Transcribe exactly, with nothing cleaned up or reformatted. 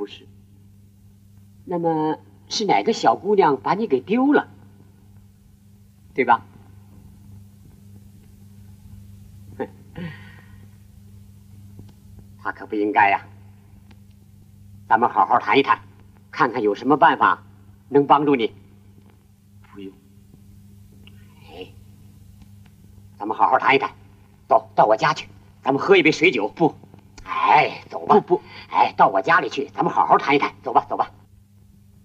是。那么是哪个小姑娘把你给丢了，对吧？他可不应该呀。咱们好好谈一谈，看看有什么办法能帮助你。 不用。 哎，咱们好好谈一谈。走到我家去，咱们喝一杯水酒。 不。 哎，走吧。 不不。 哎，到我家里去，咱们好好谈一谈。走吧，走吧。